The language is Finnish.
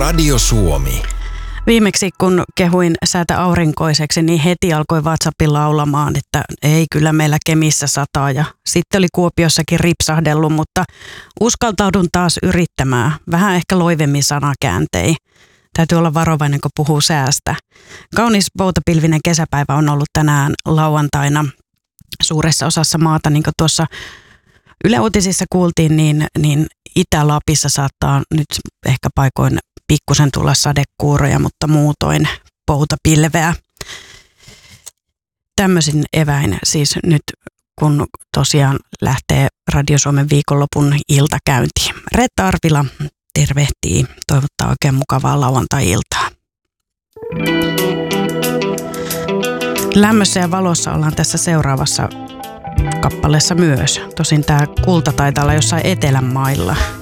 Radio Suomi. Viimeksi kun kehuin säätä aurinkoiseksi, niin heti alkoi WhatsAppilla laulamaan, että ei kyllä meillä Kemissä sataa. Ja sitten oli Kuopiossakin ripsahdellut, mutta uskaltaudun taas yrittämään. Vähän ehkä loivemmin sanakääntein. Täytyy olla varovainen, kun puhuu säästä. Kaunis poutapilvinen kesäpäivä on ollut tänään lauantaina suuressa osassa maata, niin kuin tuossa Yle Uutisissa kuultiin, niin Itä-Lapissa saattaa nyt ehkä paikoin pikkusen tulla sadekuuroja, mutta muutoin poutapilveä. Tämmöisin eväin siis nyt, kun tosiaan lähtee Radio Suomen viikonlopun iltakäyntiin. Reetta Arvila tervehtii, toivottaa oikein mukavaa lauantai-iltaa. Lämmössä ja valossa ollaan tässä seuraavassa kappaleessa myös. Tosin tämä kulta taitaa olla jossain etelän mailla.